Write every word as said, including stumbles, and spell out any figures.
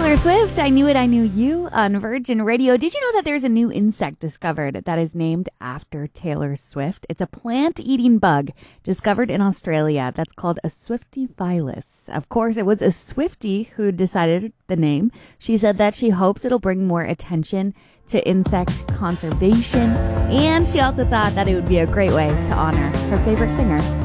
Taylor Swift, I Knew It, I Knew You on Virgin Radio. Did you know that there's a new insect discovered that is named after Taylor Swift? It's a plant-eating bug discovered in Australia that's called a Swiftophilus. Of course, it was a Swiftie who decided the name. She said that she hopes it'll bring more attention to insect conservation, and she also thought that it would be a great way to honor her favorite singer.